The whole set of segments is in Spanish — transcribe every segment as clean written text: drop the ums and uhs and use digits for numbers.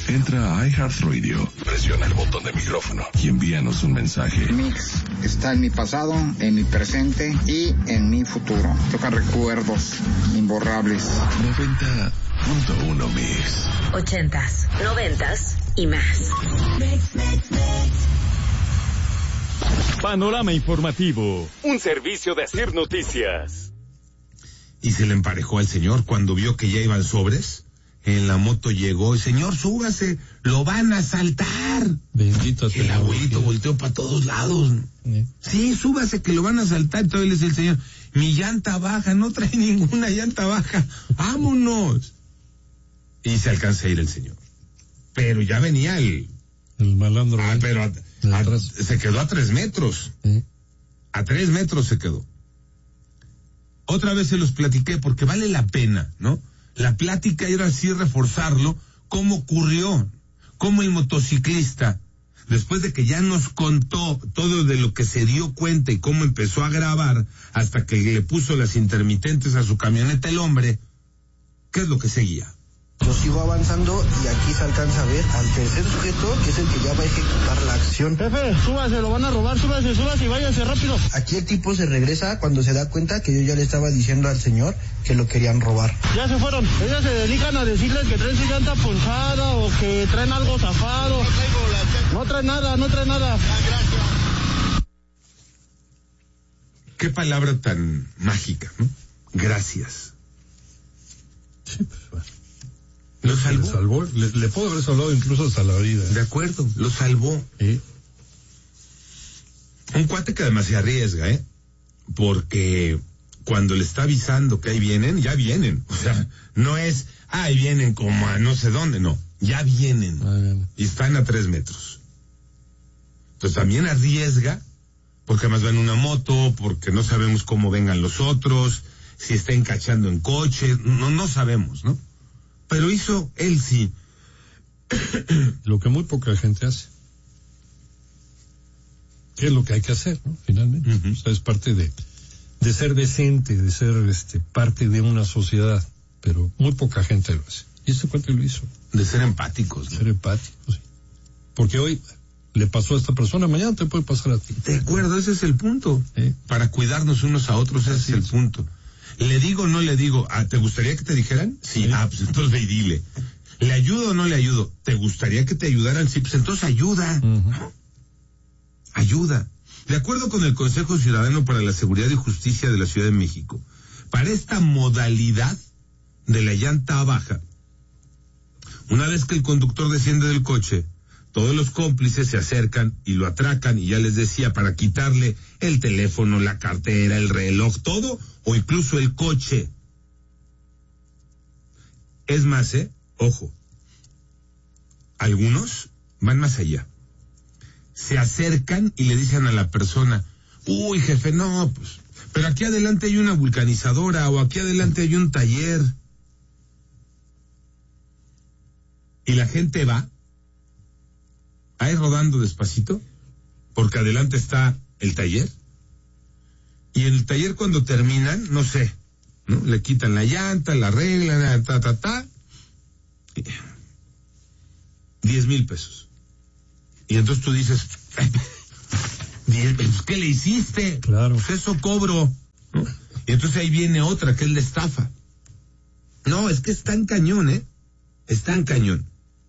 Entra a iHeartRadio, presiona el botón de micrófono y envíanos un mensaje. Mix está en mi pasado, en mi presente y en mi futuro. Toca recuerdos imborrables. 90.1 Mix. 80s, 90s y más. Panorama informativo, un servicio de Hacer Noticias. Y se le emparejó al señor cuando vio que ya iban sobres. En la moto llegó, el señor, súbase, lo van a asaltar. Bendito el abuelito volteó para todos lados. Sí, súbase que lo van a asaltar. Entonces le dice el señor, mi llanta baja, no trae ninguna llanta baja, vámonos. Y se alcanza a ir el señor. Pero ya venía el malandro. Pero se quedó a 3 metros. A 3 metros se quedó. Otra vez se los platiqué porque vale la pena, ¿no? La plática era así reforzarlo, cómo ocurrió, cómo el motociclista, después de que ya nos contó todo de lo que se dio cuenta y cómo empezó a grabar, hasta que le puso las intermitentes a su camioneta el hombre, ¿qué es lo que seguía? Yo sigo avanzando y aquí se alcanza a ver al tercer sujeto, que es el que ya va a ejecutar la acción. Jefe, súbase, lo van a robar, súbase y váyase rápido. Aquí el tipo se regresa cuando se da cuenta que yo ya le estaba diciendo al señor que lo querían robar. Ya se fueron, ellas se dedican a decirles que traen su llanta ponchada o que traen algo zafado. No trae nada. Qué palabra tan mágica, ¿no? Gracias. Sí, pues bueno. Lo salvó. Le puedo haber salvado incluso hasta la vida. De acuerdo, lo salvó. Un cuate que además se arriesga, porque cuando le está avisando que ahí vienen, ya vienen. O sea, no es, ahí vienen como a no sé dónde, no. Ya vienen. Y están a 3 metros. Entonces también arriesga, porque además va en una moto, porque no sabemos cómo vengan los otros, si está encachando en coche, no sabemos, ¿no? Pero hizo él sí. Lo que muy poca gente hace. ¿Qué es lo que hay que hacer, no? Finalmente. O sea, es parte de ser decente, de ser parte de una sociedad. Pero muy poca gente lo hace. Y este cuate lo hizo. De ser empáticos, ¿no? Ser empáticos, sí. Porque hoy le pasó a esta persona, mañana te puede pasar a ti. De acuerdo, ese es el punto. Para cuidarnos unos a otros, ese es el punto. ¿Le digo o no le digo? ¿Te gustaría que te dijeran? Sí. Pues entonces ve y dile. ¿Le ayudo o no le ayudo? ¿Te gustaría que te ayudaran? Sí, pues entonces ayuda. Ayuda. De acuerdo con el Consejo Ciudadano para la Seguridad y Justicia de la Ciudad de México, para esta modalidad de la llanta baja, una vez que el conductor desciende del coche, todos los cómplices se acercan y lo atracan, y ya les decía, para quitarle el teléfono, la cartera, el reloj, todo, o incluso el coche. Es más, ojo, algunos van más allá. Se acercan y le dicen a la persona, uy, jefe, no, pues, pero aquí adelante hay una vulcanizadora, o aquí adelante hay un taller. Y la gente va ahí rodando despacito, porque adelante está el taller, y en el taller cuando terminan, no sé, ¿no? Le quitan la llanta, la arreglan, 10,000 pesos. Y entonces tú dices, 10 pesos, ¿qué le hiciste? Claro. Pues eso cobro, ¿no? Y entonces ahí viene otra, que es la estafa. No, es que es tan cañón, es tan cañón.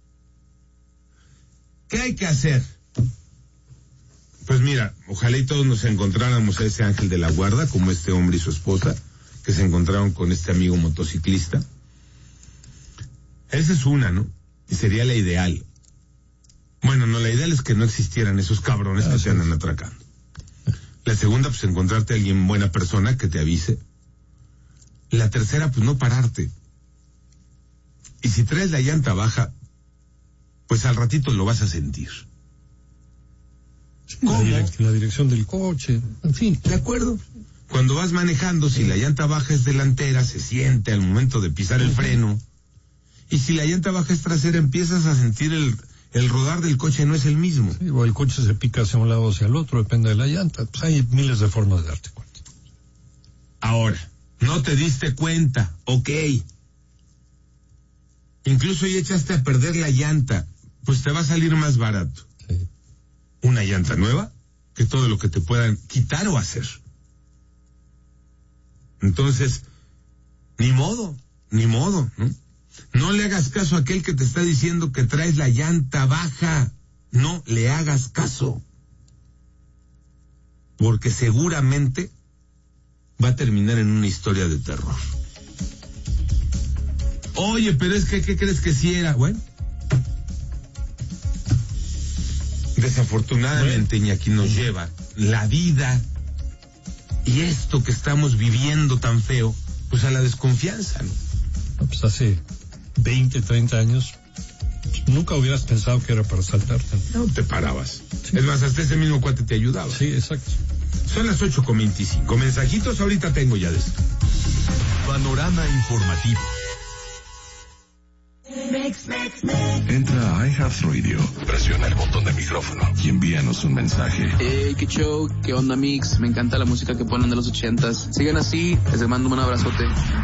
¿Qué hay que hacer? Pues mira, ojalá y todos nos encontráramos a ese ángel de la guarda, como este hombre y su esposa, que se encontraron con este amigo motociclista. Esa es una, ¿no? Y sería la ideal. Bueno, no, la ideal es que no existieran esos cabrones que te andan atracando. La segunda, pues encontrarte a alguien buena persona que te avise. La tercera, pues no pararte. Y si traes la llanta baja, pues al ratito lo vas a sentir. ¿Cómo? La dirección del coche, en fin. De acuerdo. Cuando vas manejando, si la llanta baja es delantera, se siente al momento de pisar el freno. Y si la llanta baja es trasera, empiezas a sentir el rodar del coche, no es el mismo. Sí, o el coche se pica hacia un lado o hacia el otro, depende de la llanta. Pues hay miles de formas de darte cuenta. Ahora, no te diste cuenta, ok. Incluso ya echaste a perder la llanta, pues te va a salir más barato. Sí. Una llanta nueva que todo lo que te puedan quitar o hacer. Entonces, ni modo, ¿no? No le hagas caso a aquel que te está diciendo que traes la llanta baja. No le hagas caso. Porque seguramente va a terminar en una historia de terror. Oye, pero es que, ¿qué crees que sí era? Bueno. Desafortunadamente, Iñaki, nos lleva la vida y esto que estamos viviendo tan feo, pues a la desconfianza, ¿no? Pues hace 20, 30 años, nunca hubieras pensado que era para asaltarte. No te parabas. Sí. Es más, hasta ese mismo cuate te ayudaba. Sí, exacto. Son las 8:25. Mensajitos ahorita tengo ya de esto. Panorama informativo. Entra a iHeartRadio, presiona el botón de micrófono y envíanos un mensaje. Hey, qué show, qué onda Mix, me encanta la música que ponen de los 80s. Sigan así, les mando un abrazote.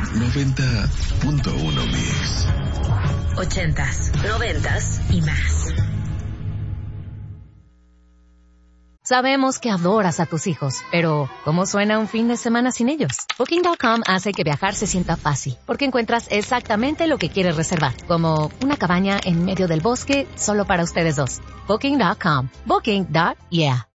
90.1 Mix. 80s, 90s y más. Sabemos que adoras a tus hijos, pero ¿cómo suena un fin de semana sin ellos? Booking.com hace que viajar se sienta fácil, porque encuentras exactamente lo que quieres reservar, como una cabaña en medio del bosque solo para ustedes dos. Booking.com. Booking.yeah.